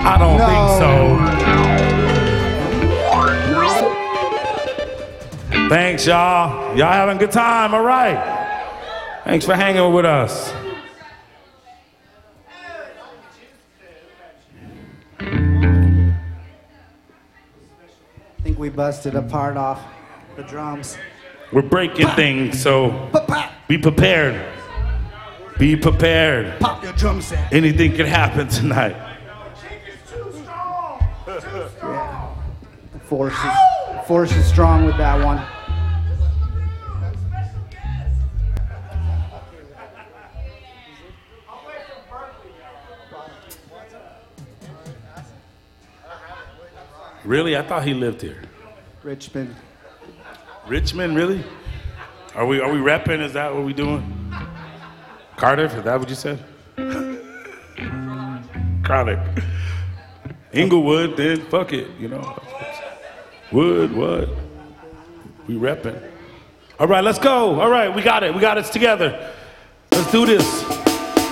I don't think so. Thanks, y'all. Y'all having a good time, all right? Thanks for hanging with us. I think we busted a part off the drums. We're breaking things, so be prepared. Be prepared. Pop your drum set. Anything could happen tonight. Yeah. Force is strong with that one. Really? I thought he lived here. Richmond. Richmond, really? Are we repping? Is that what we doing? Cardiff, is that what you said? Cardiff. Inglewood, then fuck it, you know. Wood, what? We repping. All right, let's go. All right, we got it. We got it together. Let's do this.